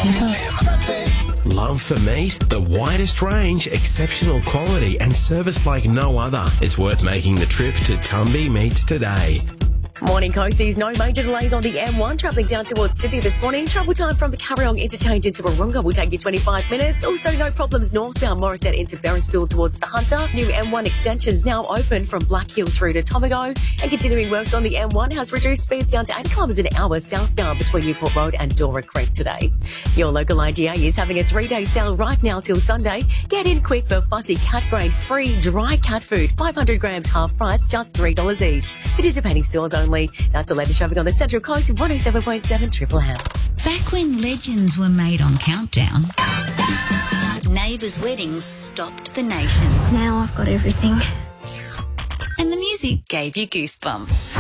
Love for meat? The widest range, exceptional quality and service like no other. It's worth making the trip to Tumby Meats today. Morning, Coasties. No major delays on the M1 travelling down towards Sydney this morning. Travel time from the Carryong interchange into Warunga will take you 25 minutes. Also, no problems northbound Morrisette into Beresfield towards the Hunter. New M1 extensions now open from Black Hill through to Tomago. And continuing works on the M1 has reduced speeds down to 8 kilometres an hour southbound between Newport Road and Dora Creek today. Your local IGA is having a 3-day sale right now till Sunday. Get in quick for fussy cat grade free dry cat food. 500 grams half price, just $3 each. Participating stores only. That's the latest traffic on the Central Coast of 107.7 Triple M. Back when legends were made on Countdown, neighbours' weddings stopped the nation. Now I've got everything. And the music gave you goosebumps.